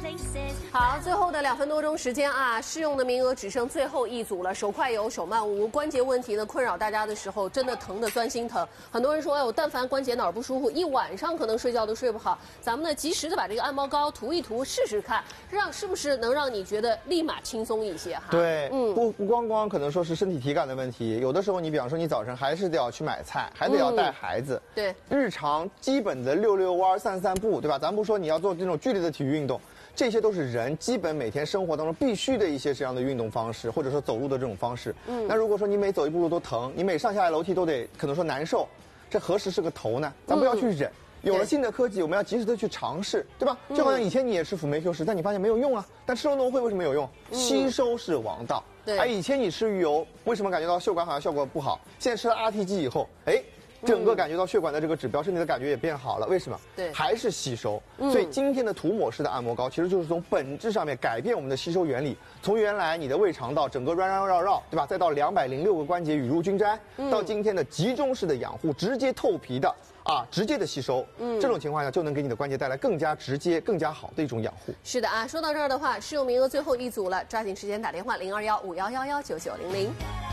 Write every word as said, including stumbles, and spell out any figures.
好，最后的两分多钟时间啊，试用的名额只剩最后一组了。手快有，手慢无，关节问题呢困扰大家的时候，真的疼得钻心疼。很多人说，哎，我但凡关节哪儿不舒服，一晚上可能睡觉都睡不好。咱们呢，及时的把这个按摩膏涂一涂，试试看，让是不是能让你觉得立马轻松一些哈？ 对，嗯，不不光光可能说是身体体感的问题，有的时候你比方说你早晨还是得要去买菜，还得要带孩子， 嗯、对， 日常基本的遛遛弯、散散步，对吧？咱不说你要做这种剧烈的体育运动。这些都是人基本每天生活当中必须的一些这样的运动方式，或者说走路的这种方式。嗯，那如果说你每走一步路都疼，你每上下楼梯都得可能说难受，这何时是个头呢？咱不要去忍。嗯、有了新的科技，我们要及时的去尝试，对吧？就好像以前你也吃辅酶 Q 十，但你发现没有用啊。但吃了农会为什么有用？嗯、吸收是王道。对。而以前你吃鱼油，为什么感觉到血管好像效果不好？现在吃了 R T G 以后，哎。整个感觉到血管的这个指标，身体的感觉也变好了。为什么？对，还是吸收。嗯、所以今天的涂抹式的按摩膏，其实就是从本质上面改变我们的吸收原理。从原来你的胃肠道整个弯弯绕绕，对吧？再到两百零六个关节雨露均沾，嗯、到今天的集中式的养护，直接透皮的啊，直接的吸收。嗯，这种情况下就能给你的关节带来更加直接、更加好的一种养护。 是的啊，说到这儿的话，试用名额最后一组了，抓紧时间打电话零二幺五幺幺幺九九零零。